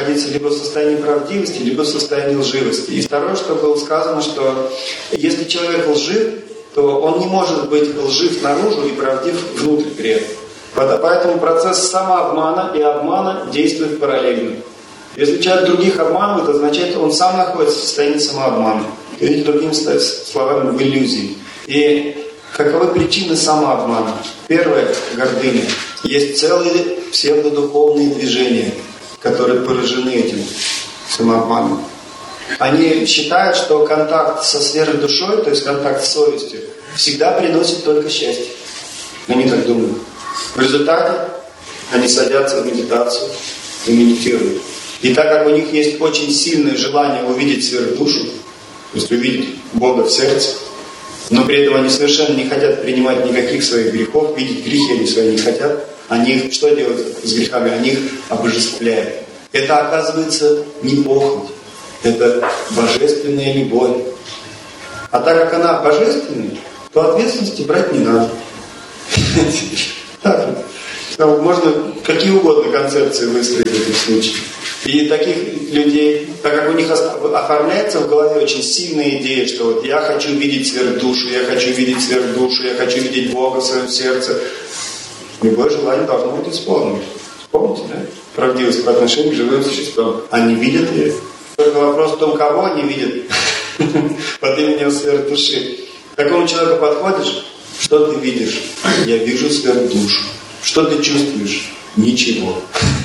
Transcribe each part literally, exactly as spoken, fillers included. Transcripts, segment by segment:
находиться либо в состоянии правдивости, либо в состоянии лживости. И второе, что было сказано, что если человек лжив, то он не может быть лжив наружу и правдив внутрь при этом. Поэтому процесс самообмана и обмана действует параллельно. Если человек других обманывает, означает, что он сам находится в состоянии самообмана. Или другими словами, в иллюзии. И каковы причины самообмана? Первое – гордыня. Есть целые псевдодуховные движения, которые поражены этим самообманом. Они считают, что контакт со сферой душой, то есть контакт с совестью, всегда приносит только счастье. Они так думают. В результате они садятся в медитацию и медитируют. И так как у них есть очень сильное желание увидеть сверхдушу, то есть увидеть Бога в сердце, но при этом они совершенно не хотят принимать никаких своих грехов, видеть грехи они свои не хотят, они их, что делают с грехами? Они их обожествляют. Это, оказывается, не похоть, это божественная любовь. А так как она божественная, то ответственности брать не надо. Можно какие угодно концепции выстроить в этом случае. И таких людей, так как у них оформляется в голове очень сильная идея, что вот я хочу видеть сверхдушу, я хочу видеть сверхдушу, я хочу видеть Бога в своем сердце. Любое желание должно быть исполнено. Помните, да? Правдивость по отношению к живым существам. Они видят ее. Только вопрос в том, кого они видят под именем сверхдуши. К такому человеку подходишь, что ты видишь? Я вижу сверхдушу. Что ты чувствуешь? Ничего.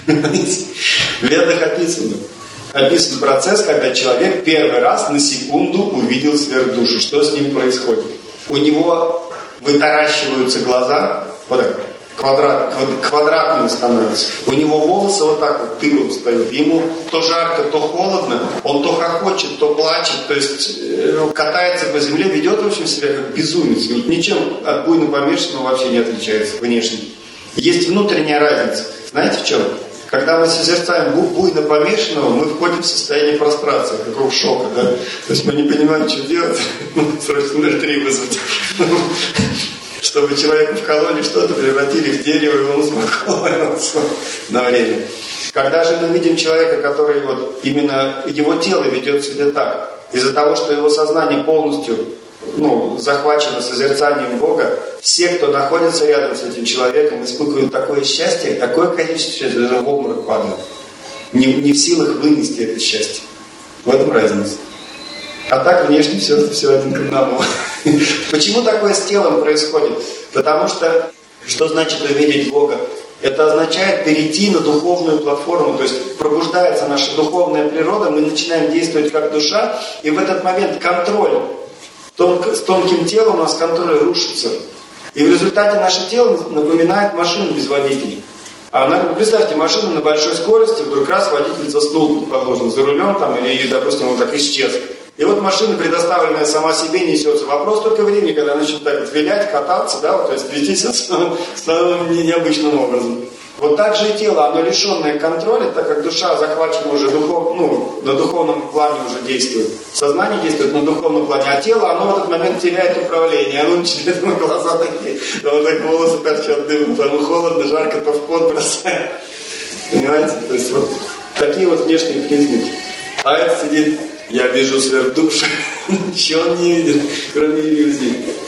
В ведах описано. Описан процесс, когда человек первый раз на секунду увидел сверхдушу. Что с ним происходит? У него вытаращиваются глаза, вот так, квадрат, квадратные становятся. У него волосы вот так вот тылом встают. Ему то жарко, то холодно. Он то хохочет, то плачет. То есть катается по земле, ведет в общем себя как безумец. Ничем от буйно помешанного вообще не отличается внешне. Есть внутренняя разница. Знаете в чем? Когда мы созерцаем буйно помешанного, мы входим в состояние прострации, какого шока, да? То есть мы не понимаем, что делать, срочно ноль три вызвать. Чтобы человека в колонии что-то превратили в дерево, и он успокоился на время. Когда же мы видим человека, который вот именно его тело ведет себя так, из-за того, что его сознание полностью ну, захвачено созерцанием Бога, все, кто находится рядом с этим человеком, испытывают такое счастье, такое количество счастья, даже в обморок падают. Не, не в силах вынести это счастье. В этом разница. А так внешне все, все один к одному. Почему такое с телом происходит? Потому что, что значит увидеть Бога? Это означает перейти на духовную платформу, то есть пробуждается наша духовная природа, мы начинаем действовать как душа, и в этот момент контроль тонко, с тонким телом у нас контроль рушится. И в результате наше тело напоминает машину без водителя. А представьте, машина на большой скорости, вдруг раз водитель заснул, положен за рулем там, или, допустим, он так исчез. И вот машина, предоставленная сама себе, несется. Вопрос только времени, когда она начнет так вот вилять, кататься, да, вот, то есть вести себя самым, самым необычным образом. Вот так же и тело, оно лишенное контроля, так как душа захвачена уже духов, ну, на духовном плане уже действует. Сознание действует на духовном плане, а тело, оно в этот момент теряет управление. Оно начинает, ну, глаза такие, оно так волосы торчат дымом, там холодно, жарко, то в пот бросает. Понимаете? То есть вот такие вот внешние признаки. А это сидит, я вижу сверхдушу, ничего он не видит, кроме иллюзий.